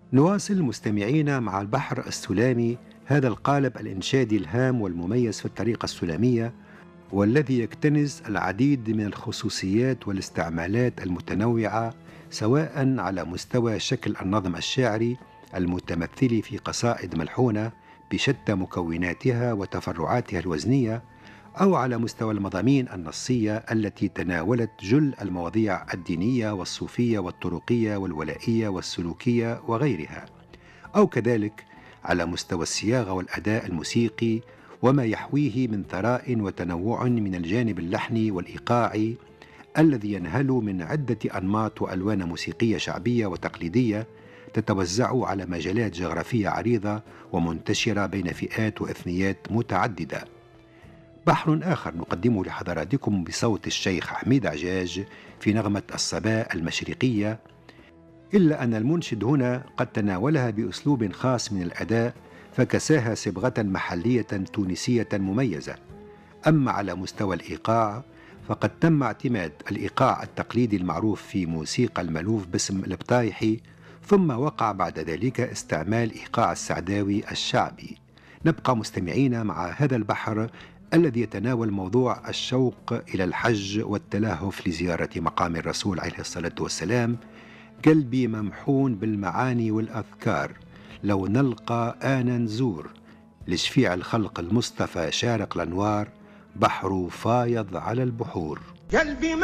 نواصل مستمعين مع البحر السلامي، هذا القالب الإنشادي الهام والمميز في الطريقة السلامية، والذي يكتنز العديد من الخصوصيات والاستعمالات المتنوعة، سواء على مستوى شكل النظم الشعري المتمثل في قصائد ملحونة بشتى مكوناتها وتفرعاتها الوزنية، أو على مستوى المضامين النصية التي تناولت جل المواضيع الدينية والصوفية والطرقية والولائية والسلوكية وغيرها، أو كذلك على مستوى الصياغة والأداء الموسيقي وما يحويه من ثراء وتنوع من الجانب اللحني والإيقاعي، الذي ينهل من عدة أنماط وألوان موسيقية شعبية وتقليدية تتوزع على مجالات جغرافية عريضة ومنتشرة بين فئات وإثنيات متعددة. بحر آخر نقدمه لحضراتكم بصوت الشيخ حميد عجاج في نغمة الصباء المشرقية، إلا أن المنشد هنا قد تناولها بأسلوب خاص من الأداء فكساها صبغة محلية تونسية مميزة. أما على مستوى الإيقاع فقد تم اعتماد الإيقاع التقليدي المعروف في موسيقى المألوف باسم البطايحي، ثم وقع بعد ذلك استعمال إيقاع السعداوي الشعبي. نبقى مستمعين مع هذا البحر الذي يتناول موضوع الشوق إلى الحج والتلهف لزيارة مقام الرسول عليه الصلاة والسلام. قلبي ممحون بالمعاني والأذكار، لو نلقى آنا نزور، لشفيع الخلق المصطفى شارق الأنوار، بحر فايض على البحور. قلبي